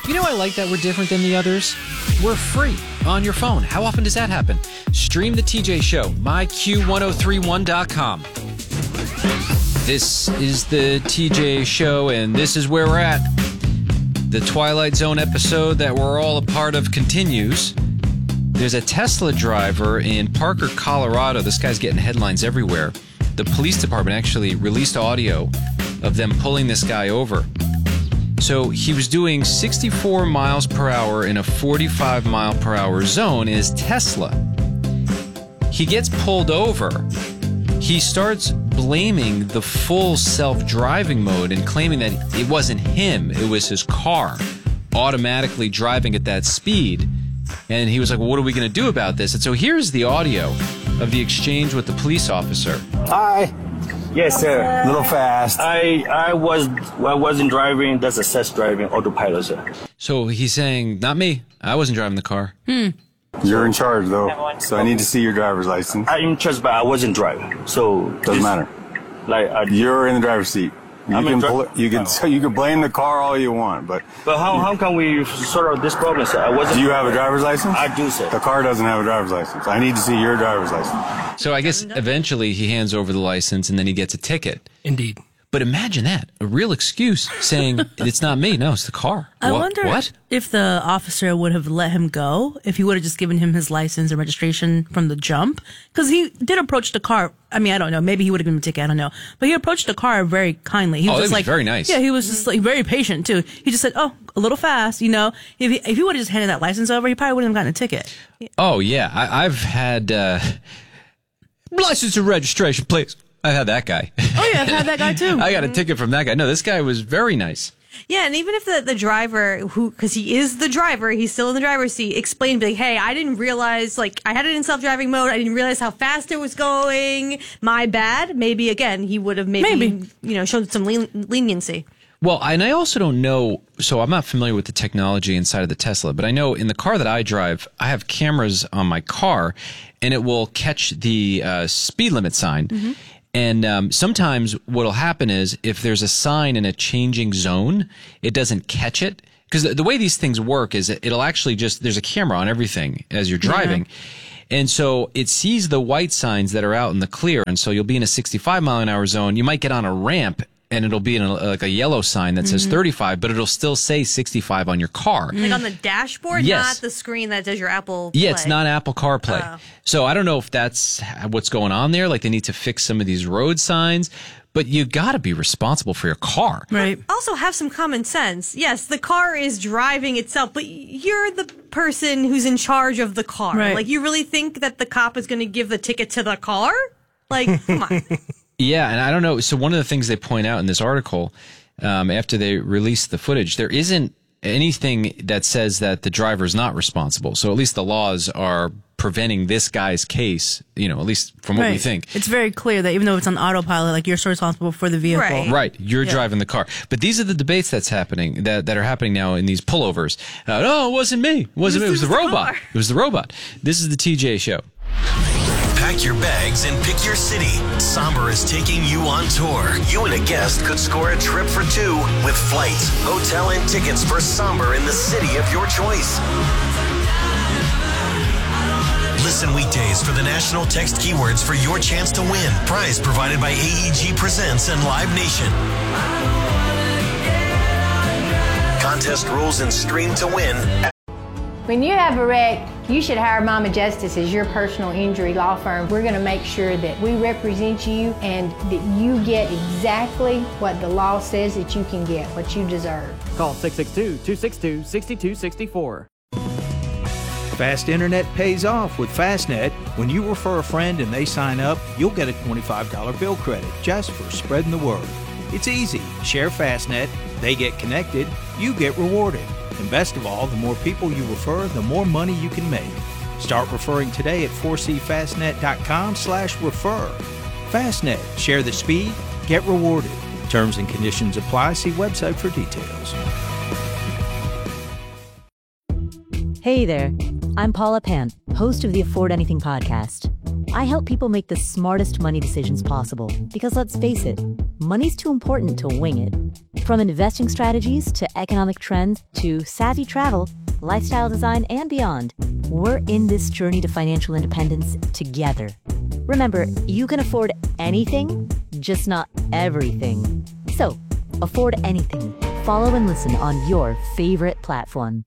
You know, I like that we're different than the others. We're free on your phone. How often does that happen? Stream the TJ Show, myq1031.com. This is the TJ Show, and this is where we're at. The Twilight Zone episode that we're all a part of continues. There's a Tesla driver in Parker, Colorado. This guy's getting headlines everywhere. The police department actually released audio of them pulling this guy over. So he was doing 64 miles per hour in a 45 mile per hour zone in his Tesla. He gets pulled over. He starts blaming the full self-driving mode and claiming that it wasn't him, it was his car automatically driving at that speed. And he was like, well, what are we going to do about this? And so here's the audio of the exchange with the police officer. Hi. Yes, sir. A little fast. I wasn't driving. That's a self-driving autopilot, sir. So he's saying, not me. I wasn't driving the car. You're in charge, though, so I need to see your driver's license. I'm in charge, but I wasn't driving. So Doesn't matter. You're in the driver's seat. You can blame the car all you want, but how can we sort out this problem, sir? Do you have a driver's license? I do, sir. The car doesn't have a driver's license. I need to see your driver's license. So I guess eventually he hands over the license and then he gets a ticket. Indeed. But imagine that, a real excuse saying, it's not me, no, it's the car. I wonder if the officer would have let him go, if he would have just given him his license and registration from the jump. Because he did approach the car. I mean, I don't know, maybe he would have given him a ticket, I don't know. But he approached the car very kindly. He was just like, very nice. Yeah, he was just like very patient too. He just said, oh, a little fast, you know. If he would have just handed that license over, he probably wouldn't have gotten a ticket. Oh, yeah, I've had license and registration, please. I've had that guy. Oh, yeah, I've had that guy, too. I got a ticket from that guy. No, this guy was very nice. Yeah, and even if the driver, because he is the driver, he's still in the driver's seat, explained, like, hey, I didn't realize, like, I had it in self-driving mode. I didn't realize how fast it was going. My bad. Maybe, again, he would have maybe. Shown some leniency. Well, and I also don't know, so I'm not familiar with the technology inside of the Tesla, but I know in the car that I drive, I have cameras on my car, and it will catch the speed limit sign. Mm-hmm. And sometimes what'll happen is if there's a sign in a changing zone, it doesn't catch it. Because the way these things work is it'll actually there's a camera on everything as you're driving. Yeah. And so it sees the white signs that are out in the clear. And so you'll be in a 65 mile an hour zone. You might get on a ramp and it'll be in like a yellow sign that says 35, but it'll still say 65 on your car. Like on the dashboard, not the screen that does your Apple Play. Yeah, it's not Apple CarPlay. So I don't know if that's what's going on there. Like they need to fix some of these road signs, but you got to be responsible for your car. Right. Also have some common sense. Yes, the car is driving itself, but you're the person who's in charge of the car. Right. Like you really think that the cop is going to give the ticket to the car? Like, come on. Yeah, and I don't know. So one of the things they point out in this article, after they release the footage, there isn't anything that says that the driver is not responsible. So at least the laws are preventing this guy's case, at least from what we think. It's very clear that even though it's on autopilot, like you're still responsible for the vehicle. Right. You're driving the car. But these are the debates that are happening now in these pullovers. No, it wasn't me. It wasn't me. It was the robot. It was the robot. This is the TJ Show. Pack your bags and pick your city. Somber is taking you on tour. You and a guest could score a trip for two with flights, hotel, and tickets for Somber in the city of your choice. Listen weekdays for the national text keywords for your chance to win. Prize provided by AEG Presents and Live Nation. Contest rules and stream to win. When you have a wreck, you should hire Mama Justice as your personal injury law firm. We're going to make sure that we represent you and that you get exactly what the law says that you can get, what you deserve. Call 662-262-6264. Fast internet pays off with Fastnet. When you refer a friend and they sign up, you'll get a $25 bill credit just for spreading the word. It's easy. Share Fastnet, they get connected, you get rewarded. And best of all, the more people you refer, the more money you can make. Start referring today at 4cfastnet.com/refer. Fastnet. Share the speed, get rewarded. Terms and conditions apply. See website for details. Hey there. I'm Paula Pant, host of the Afford Anything podcast. I help people make the smartest money decisions possible because let's face it, money's too important to wing it. From investing strategies to economic trends to savvy travel, lifestyle design, and beyond, we're in this journey to financial independence together. Remember, you can afford anything, just not everything. So, afford anything. Follow and listen on your favorite platform.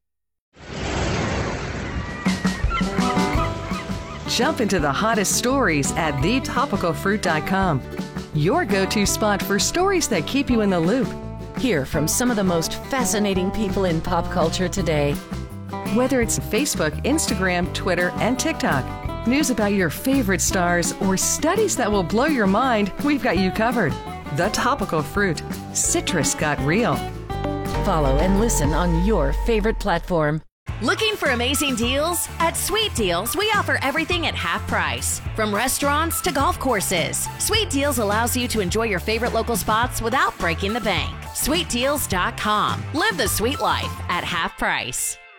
Jump into the hottest stories at thetopicalfruit.com. Your go-to spot for stories that keep you in the loop. Hear from some of the most fascinating people in pop culture today. Whether it's Facebook, Instagram, Twitter, and TikTok, news about your favorite stars, or studies that will blow your mind, we've got you covered. The Topical Fruit. Citrus got real. Follow and listen on your favorite platform. Looking for amazing deals? At Sweet Deals, we offer everything at half price. From restaurants to golf courses, Sweet Deals allows you to enjoy your favorite local spots without breaking the bank. SweetDeals.com. Live the sweet life at half price.